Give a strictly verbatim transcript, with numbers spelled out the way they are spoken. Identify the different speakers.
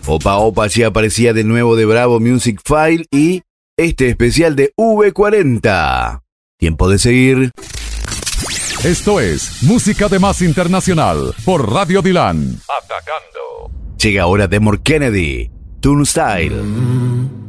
Speaker 1: Opa Opa ya aparecía de nuevo de Bravo Music File y este especial de V cuarenta. Tiempo de seguir.
Speaker 2: Esto es Música de Más Internacional por Radio Dylan. Atacando.
Speaker 1: Llega ahora Demore Kennedy, Turnstile.